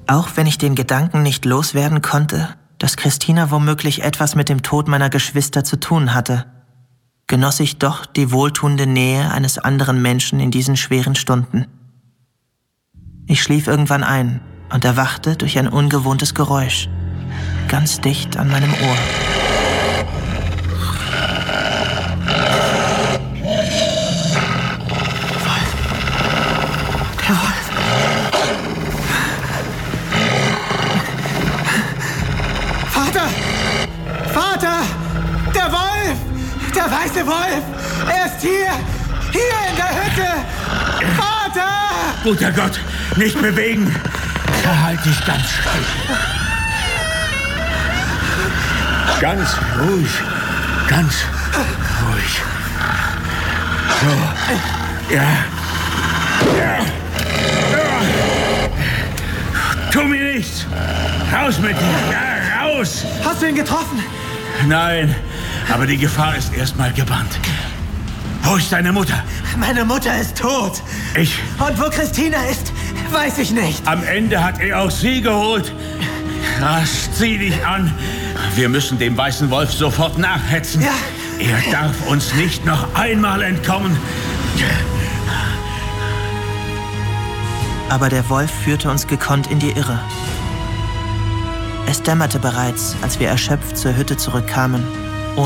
Auch wenn ich den Gedanken nicht loswerden konnte, dass Christina womöglich etwas mit dem Tod meiner Geschwister zu tun hatte, genoss ich doch die wohltuende Nähe eines anderen Menschen in diesen schweren Stunden. Ich schlief irgendwann ein und erwachte durch ein ungewohntes Geräusch, ganz dicht an meinem Ohr. Der Wolf. Vater! Vater! Der Wolf! Der weiße Wolf! Er ist hier! Hier in der Hütte! Vater! Guter Gott, nicht bewegen! Verhalt dich ganz still. Ganz ruhig. Ganz ruhig. So. Ja. Tu mir nichts! Raus mit dir! Ja, raus! Hast du ihn getroffen? Nein, aber die Gefahr ist erstmal gebannt. Wo ist deine Mutter? Meine Mutter ist tot. Und wo Christina ist, weiß ich nicht. Am Ende hat er auch sie geholt. Rasch, zieh dich an. Wir müssen dem weißen Wolf sofort nachhetzen. Ja. Er darf uns nicht noch einmal entkommen. Aber der Wolf führte uns gekonnt in die Irre. Es dämmerte bereits, als wir erschöpft zur Hütte zurückkamen.